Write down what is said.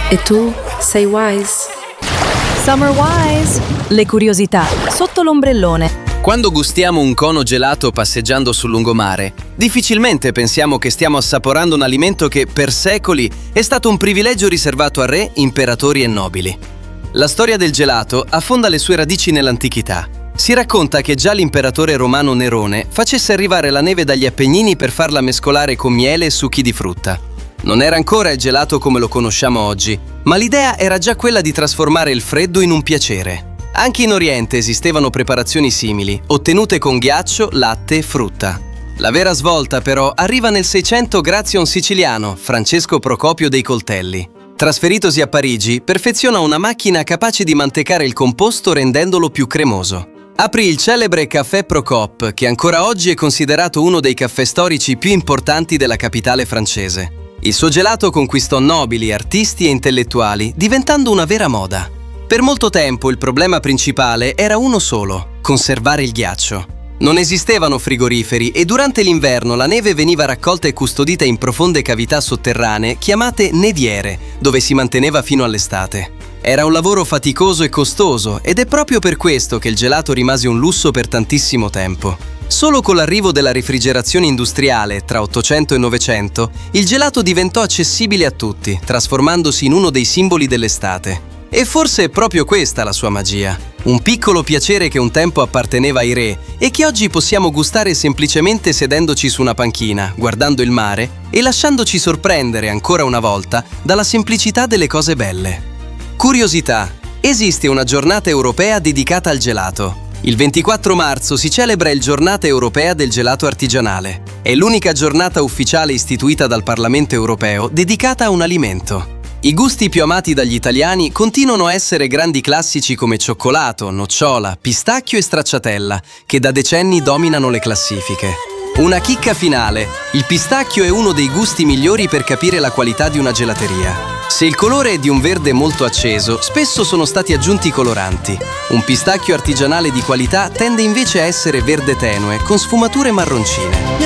E tu sei wise? Summer Wise, le curiosità sotto l'ombrellone. Quando gustiamo un cono gelato passeggiando sul lungomare, difficilmente pensiamo che stiamo assaporando un alimento che per secoli è stato un privilegio riservato a re, imperatori e nobili. La storia del gelato affonda le sue radici nell'antichità. Si racconta che già l'imperatore romano Nerone facesse arrivare la neve dagli Appennini per farla mescolare con miele e succhi di frutta. Non era ancora il gelato come lo conosciamo oggi, ma l'idea era già quella di trasformare il freddo in un piacere. Anche in Oriente esistevano preparazioni simili, ottenute con ghiaccio, latte e frutta. La vera svolta, però, arriva nel 600 grazie a un siciliano, Francesco Procopio dei Coltelli. Trasferitosi a Parigi, perfeziona una macchina capace di mantecare il composto rendendolo più cremoso. Aprì il celebre Caffè Procop, che ancora oggi è considerato uno dei caffè storici più importanti della capitale francese. Il suo gelato conquistò nobili, artisti e intellettuali, diventando una vera moda. Per molto tempo il problema principale era uno solo: conservare il ghiaccio. Non esistevano frigoriferi e durante l'inverno la neve veniva raccolta e custodita in profonde cavità sotterranee chiamate nediere, dove si manteneva fino all'estate. Era un lavoro faticoso e costoso ed è proprio per questo che il gelato rimase un lusso per tantissimo tempo. Solo con l'arrivo della refrigerazione industriale tra 800 e 900, il gelato diventò accessibile a tutti, trasformandosi in uno dei simboli dell'estate. E forse è proprio questa la sua magia. Un piccolo piacere che un tempo apparteneva ai re e che oggi possiamo gustare semplicemente sedendoci su una panchina, guardando il mare e lasciandoci sorprendere ancora una volta dalla semplicità delle cose belle. Curiosità: esiste una giornata europea dedicata al gelato. Il 24 marzo si celebra il Giornata Europea del Gelato Artigianale. È l'unica giornata ufficiale istituita dal Parlamento Europeo dedicata a un alimento. I gusti più amati dagli italiani continuano a essere grandi classici come cioccolato, nocciola, pistacchio e stracciatella, che da decenni dominano le classifiche. Una chicca finale: il pistacchio è uno dei gusti migliori per capire la qualità di una gelateria. Se il colore è di un verde molto acceso, spesso sono stati aggiunti coloranti. Un pistacchio artigianale di qualità tende invece a essere verde tenue, con sfumature marroncine.